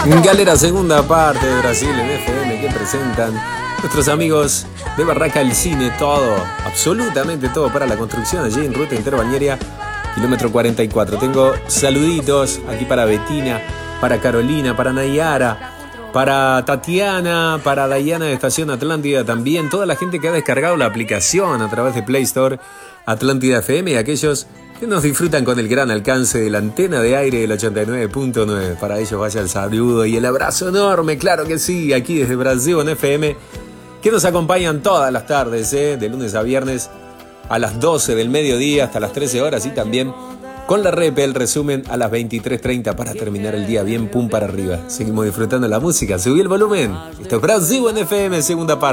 Galera, segunda parte de Brasil en FM que presentan nuestros amigos de Barraca del Cine. Todo, absolutamente todo para la construcción allí en Ruta Interbañeria, kilómetro 44. Tengo saluditos aquí para Betina, para Carolina, para Nayara, para Tatiana, para Dayana de Estación Atlántida también. Toda la gente que ha descargado la aplicación a través de Play Store Atlántida FM y aquellos que nos disfrutan con el gran alcance de la antena de aire del 89.9. Para ellos vaya el saludo y el abrazo enorme, claro que sí, aquí desde Brasil en FM, que nos acompañan todas las tardes, de lunes a viernes, a las 12 del mediodía hasta las 13 horas y también con la rep, el resumen a las 23:30 para terminar el día bien pum para arriba. Seguimos disfrutando la música, subí el volumen. Esto es Brasil en FM, segunda parte.